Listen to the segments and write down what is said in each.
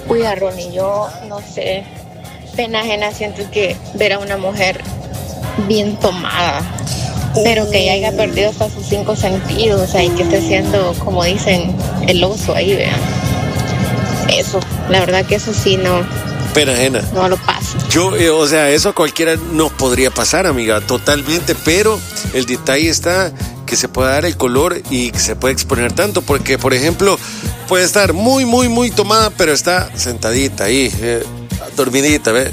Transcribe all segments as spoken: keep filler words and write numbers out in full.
Uy, Ronnie, yo no sé, pena ajena siento que ver a una mujer bien tomada, pero que ya haya perdido hasta sus cinco sentidos, o sea, y que esté siendo, como dicen, el oso ahí, vean. Eso, la verdad que eso sí no. Pena ajena. No lo paso. Yo, eh, o sea, eso a cualquiera nos podría pasar, amiga, totalmente, pero el detalle está que se puede dar el color y que se puede exponer tanto, porque, por ejemplo, puede estar muy, muy, muy tomada, pero está sentadita ahí, eh, dormidita, ¿ves?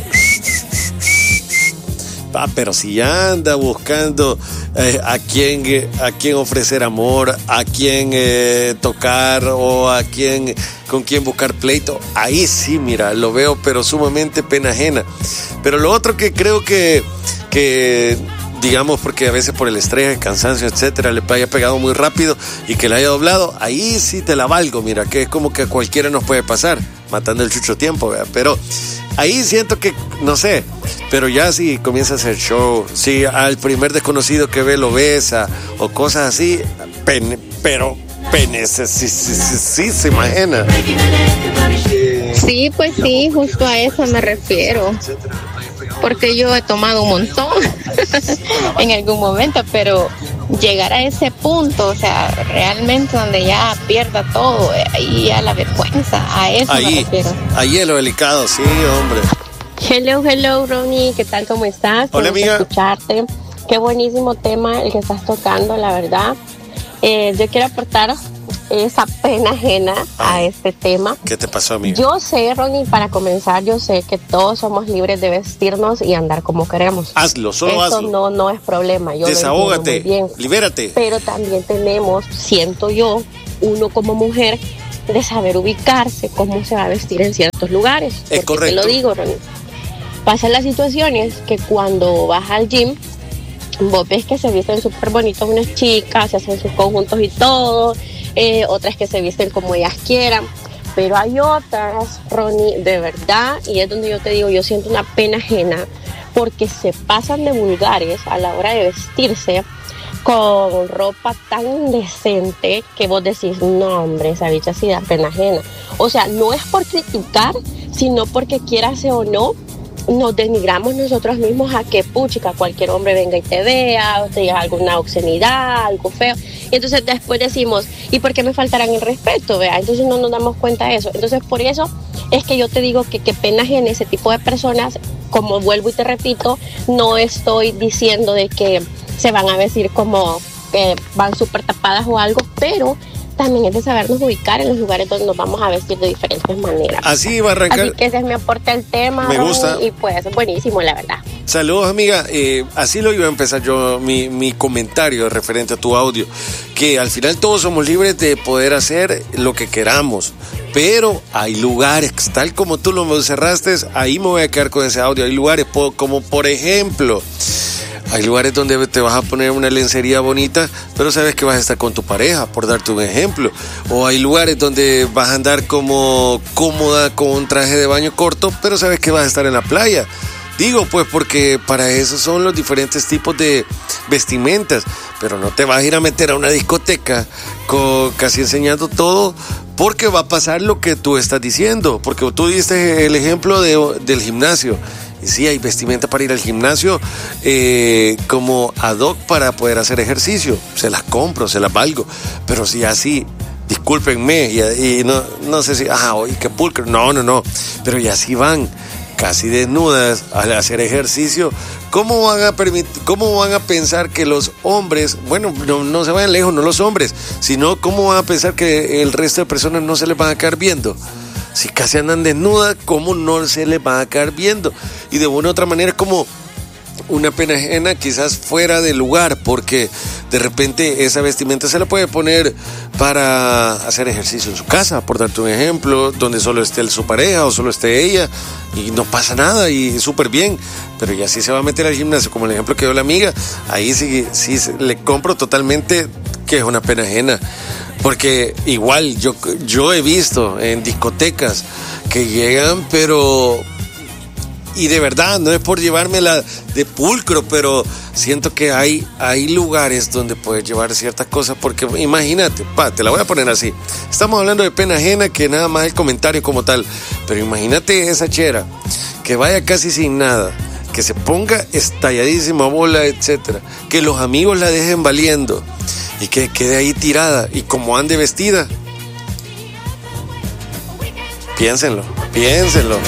Ah, pero si ya anda buscando eh, a quién eh, a quién ofrecer amor, a quién eh, tocar o a quién con quién buscar pleito, ahí sí, mira, lo veo, pero sumamente pena ajena. Pero lo otro que creo que que digamos, porque a veces por el estrés, el cansancio, etcétera, le haya pegado muy rápido y que le haya doblado, ahí sí te la valgo, mira, que es como que a cualquiera nos puede pasar, matando el chucho tiempo, ¿verdad? Pero ahí siento que, no sé, pero ya si comienza a hacer show, si al primer desconocido que ve lo besa o cosas así, pene, pero pene, sí, sí, sí, sí, sí se imagina. Sí, pues sí, justo a eso me refiero. Porque yo he tomado un montón en algún momento, pero llegar a ese punto, o sea, realmente donde ya pierda todo, ahí a la vergüenza, a eso ahí, me refiero. Ahí es lo delicado, sí, hombre. Hello, hello, Ronnie, ¿qué tal? ¿Cómo estás? Hola, amiga. Escucharte. Qué buenísimo tema el que estás tocando, la verdad. Eh, yo quiero aportar esa pena ajena a este tema. ¿Qué te pasó, amiga? Yo sé, Ronnie, para comenzar, yo sé que todos somos libres de vestirnos y andar como queremos. Hazlo, solo Eso hazlo. Eso no, no es problema. Yo Desahógate, lo entiendo muy bien. Libérate. Pero también tenemos, siento yo, uno como mujer, de saber ubicarse, cómo se va a vestir en ciertos lugares. Es correcto. Te lo digo, Ronnie. Pasan las situaciones que cuando vas al gym, vos ves que se visten súper bonitos unas chicas, se hacen sus conjuntos y todo, eh, otras que se visten como ellas quieran, pero hay otras, Ronnie, de verdad, y es donde yo te digo, yo siento una pena ajena, porque se pasan de vulgares a la hora de vestirse con ropa tan indecente que vos decís, no hombre, esa bicha sí da pena ajena. O sea, no es por criticar, sino porque quieras o no, nos denigramos nosotros mismos a que puchica cualquier hombre venga y te vea, o te diga alguna obscenidad, algo feo, y entonces después decimos, ¿y por qué me faltarán el respeto? Vea, entonces no nos damos cuenta de eso. Entonces por eso es que yo te digo que qué pena en ese tipo de personas, como vuelvo y te repito, no estoy diciendo de que se van a vestir como que van súper tapadas o algo, pero también es de sabernos ubicar en los lugares donde nos vamos a vestir de diferentes maneras. Así va a arrancar. Así que ese es mi aporte al tema. Me gusta. Y pues buenísimo, la verdad. Saludos, amiga. Eh, así lo iba a empezar yo, mi, mi comentario referente a tu audio. Que al final todos somos libres de poder hacer lo que queramos. Pero hay lugares, tal como tú lo cerraste, ahí me voy a quedar con ese audio. Hay lugares como, por ejemplo, hay lugares donde te vas a poner una lencería bonita, pero sabes que vas a estar con tu pareja, por darte un ejemplo. O hay lugares donde vas a andar como cómoda con un traje de baño corto, pero sabes que vas a estar en la playa. Digo, pues, porque para eso son los diferentes tipos de vestimentas. Pero no te vas a ir a meter a una discoteca con, casi enseñando todo, porque va a pasar lo que tú estás diciendo. Porque tú diste el ejemplo de, del gimnasio. Y sí, hay vestimenta para ir al gimnasio eh, como ad hoc para poder hacer ejercicio. Se las compro, se las valgo. Pero si así, discúlpenme, y, y no, no sé si, ah, oye, qué pulcro. No, no, no. Pero ya así van casi desnudas al hacer ejercicio. ¿Cómo van a permitir, cómo van a pensar que los hombres, bueno, no, no se vayan lejos, no los hombres, sino cómo van a pensar que el resto de personas no se les van a quedar viendo? Si casi andan desnudas, ¿cómo no se les va a quedar viendo? Y de una u otra manera como una pena ajena, quizás fuera de lugar, porque de repente esa vestimenta se la puede poner para hacer ejercicio en su casa, por darte un ejemplo, donde solo esté su pareja o solo esté ella, y no pasa nada, y súper bien. Pero ya si se va a meter al gimnasio, como el ejemplo que dio la amiga, ahí sí, sí le compro totalmente que es una pena ajena. Porque igual yo, yo he visto en discotecas que llegan, pero y de verdad, no es por llevármela de pulcro, pero siento que hay, hay lugares donde puedes llevar ciertas cosas, porque imagínate, pa, te la voy a poner así. Estamos hablando de pena ajena, que nada más el comentario como tal, pero imagínate esa chera que vaya casi sin nada, que se ponga estalladísima bola, etcétera, que los amigos la dejen valiendo y que quede ahí tirada, y como ande vestida. Piénsenlo, piénsenlo.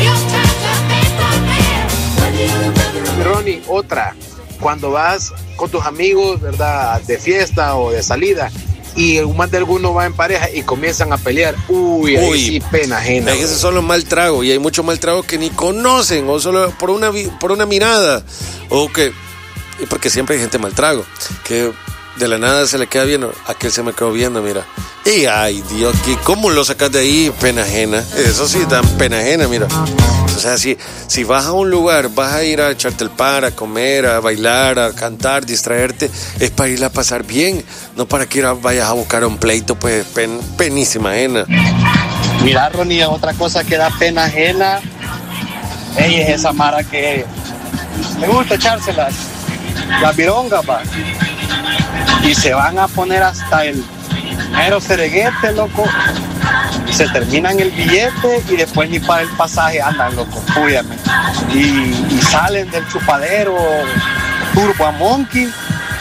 Ronnie, otra, cuando vas con tus amigos, ¿verdad?, de fiesta o de salida, y más de alguno va en pareja y comienzan a pelear, uy, ahí uy, sí, pena ajena. Ese es solo mal trago, y hay mucho mal trago que ni conocen, o solo por una, por una mirada, o que, porque siempre hay gente mal trago, que de la nada se le queda viendo, aquel se me quedó viendo, mira, y ay Dios, ¿cómo lo sacas de ahí? Pena ajena, eso sí, dan pena ajena, mira. O sea, si, si vas a un lugar, vas a ir a echarte el par, a comer, a bailar, a cantar, distraerte, es para ir a pasar bien, no para que ir a, vayas a buscar un pleito, pues pen, penísima ajena. Mira, Ronnie, otra cosa que da pena ajena, ella es esa mara que me gusta echárselas, las virongas, va, y se van a poner hasta el mero cereguete, loco. Se terminan el billete y después ni para el pasaje andan, loco, cuídame. Y, y salen del chupadero Turbo a Monkey,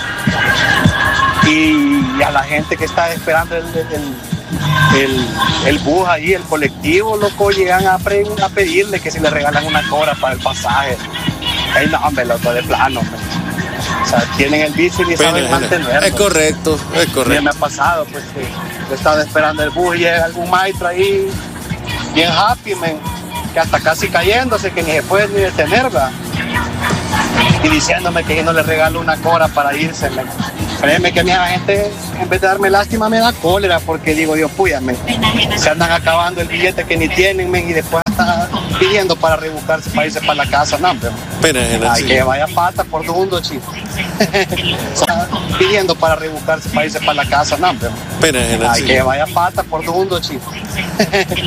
y a la gente que está esperando el, el, el, el bus ahí, el colectivo, loco, llegan a, pre, a pedirle que si le regalan una cobra para el pasaje. Ay, no, hombre, loco, de plano, hombre. O sea, tienen el vicio y Pena, saben mantenerlo. Es correcto, es correcto. Me ha pasado, pues, que yo estaba esperando el bus y llega algún maestro ahí, bien happy, man, que hasta casi cayéndose, que ni se puede ni detener, ¿verdad? Y diciéndome que yo no le regalo una cobra para irse, man. Créeme que a mí la gente, en vez de darme lástima, me da cólera, porque digo, Dios, púyame, se andan acabando el billete que ni tienen, man, y después están pidiendo para rebuscarse, para irse para la casa, no, hombre. Pena ajena, Ay, sí. que vaya pata por tu mundo, chico. Pidiendo para rebuscarse, para irse para la casa, no, hombre. Pena ajena, Ay, sí. que vaya pata por tu mundo, chico.